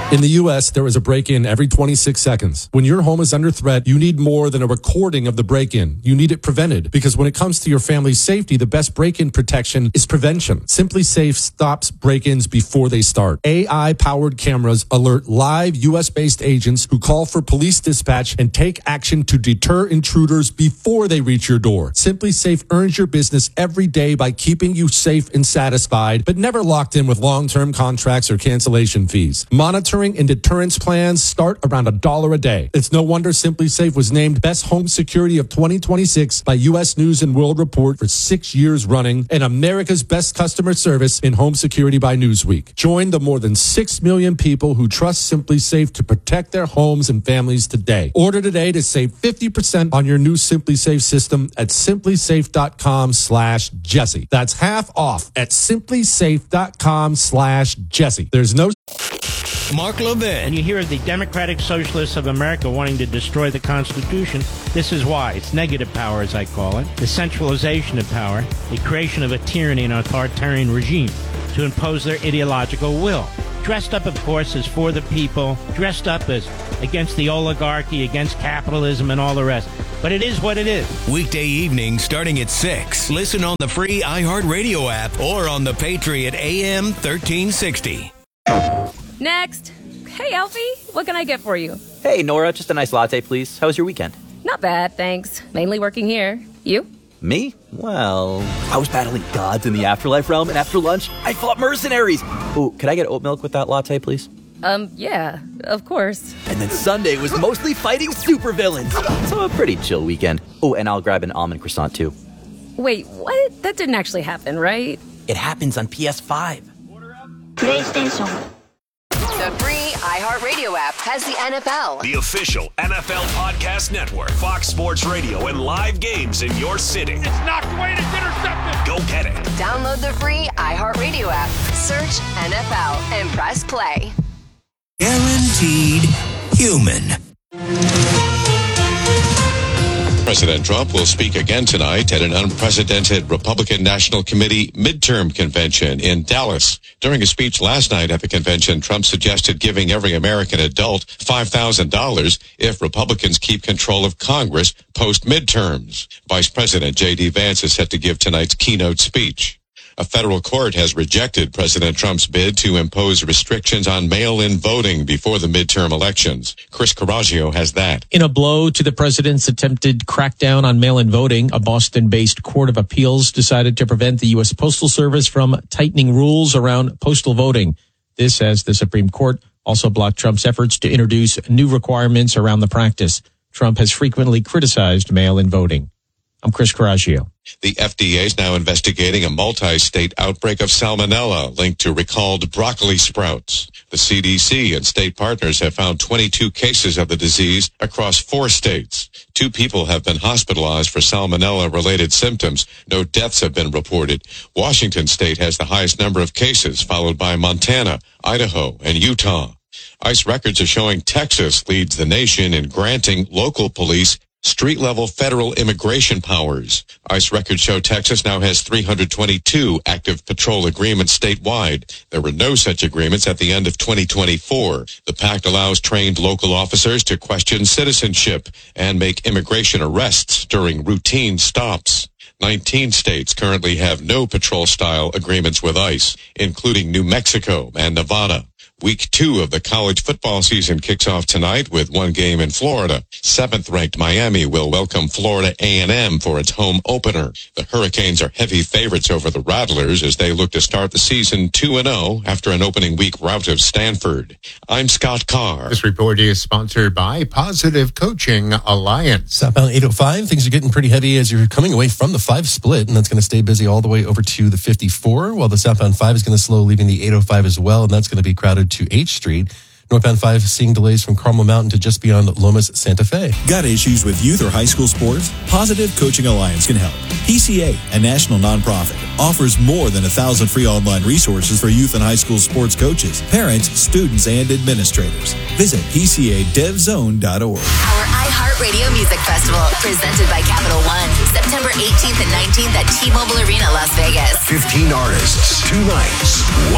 In the U.S., there is a break-in every 26 seconds. When your home is under threat, you need more than a recording of the break-in. You need it prevented, because when it comes to your family's safety, the best break-in protection is prevention. Simply Safe stops break-ins before they start. AI-powered cameras alert live U.S.-based agents who call for police dispatch and take action to deter intruders before they reach your door. Simply Safe earns your business every day by keeping you safe and satisfied, but never locked in with long-term contracts or cancellation fees. Monitoring and deterrence plans start around $1 a day. It's no wonder Simply Safe was named Best Home Security of 2026 by U.S. News and World Report for 6 years running, and America's Best Customer Service in Home Security by Newsweek. Join the more than 6 million people who trust Simply Safe to protect their homes and families today. Order today to save 50% on your new Simply Safe system at simplysafe.com/Jesse. That's half off at simplysafe.com/Jesse. There's no Mark Levin. And you hear the Democratic Socialists of America wanting to destroy the Constitution. This is why. It's negative power, as I call it. The centralization of power. The creation of a tyranny and authoritarian regime to impose their ideological will. Dressed up, of course, as for the people. Dressed up as against the oligarchy, against capitalism, and all the rest. But it is what it is. Weekday evening starting at 6. Listen on the free iHeartRadio app or on the Patriot AM 1360. Next. Hey, Alfie, what can I get for you? Hey, Nora, just a nice latte, please. How was your weekend? Not bad, thanks. Mainly working here. You? Me? Well, I was battling gods in the afterlife realm, and after lunch, I fought mercenaries. Ooh, could I get oat milk with that latte, please? Yeah, of course. And then Sunday was mostly fighting supervillains. So a pretty chill weekend. Oh, and I'll grab an almond croissant, too. Wait, what? That didn't actually happen, right? It happens on PS5. PlayStation. The free iHeartRadio app has the NFL, the official NFL podcast network, Fox Sports Radio, and live games in your city. It's knocked away and it's intercepted. Go get it. Download the free iHeartRadio app, search NFL, and press play. Guaranteed human. President Trump will speak again tonight at an unprecedented Republican National Committee midterm convention in Dallas. During a speech last night at the convention, Trump suggested giving every American adult $5,000 if Republicans keep control of Congress post-midterms. Vice President J.D. Vance is set to give tonight's keynote speech. A federal court has rejected President Trump's bid to impose restrictions on mail-in voting before the midterm elections. Chris Coraggio has that. In a blow to the president's attempted crackdown on mail-in voting, a Boston-based court of appeals decided to prevent the U.S. Postal Service from tightening rules around postal voting. This as the Supreme Court also blocked Trump's efforts to introduce new requirements around the practice. Trump has frequently criticized mail-in voting. I'm Chris Coraggio. The FDA is now investigating a multi-state outbreak of salmonella linked to recalled broccoli sprouts. The CDC and state partners have found 22 cases of the disease across 4 states. 2 people have been hospitalized for salmonella-related symptoms. No deaths have been reported. Washington state has the highest number of cases, followed by Montana, Idaho, and Utah. ICE records are showing Texas leads the nation in granting local police street-level federal immigration powers. ICE records show Texas now has 322 active patrol agreements statewide. There were no such agreements at the end of 2024. The pact allows trained local officers to question citizenship and make immigration arrests during routine stops. 19 states currently have no patrol-style agreements with ICE, including New Mexico and Nevada. Week 2 of the college football season kicks off tonight with one game in Florida. 7th-ranked Miami will welcome Florida A&M for its home opener. The Hurricanes are heavy favorites over the Rattlers as they look to start the season 2-0 after an opening week rout of Stanford. I'm Scott Carr. This report is sponsored by Positive Coaching Alliance. Southbound 805, things are getting pretty heavy as you're coming away from the 5 split, and that's going to stay busy all the way over to the 54, while the southbound 5 is going to slow, leaving the 805 as well, and that's going to be crowded to H Street. Northbound 5 seeing delays from Carmel Mountain to just beyond Lomas Santa Fe. Got issues with youth or high school sports? Positive Coaching Alliance can help. PCA, a national nonprofit, offers more than 1,000 free online resources for youth and high school sports coaches, parents, students, and administrators. Visit PCADevZone.org. Our iHeartRadio Music Festival, presented by Capital One, September 18th and 19th at T-Mobile Arena, Las Vegas. 15 artists, 2 nights,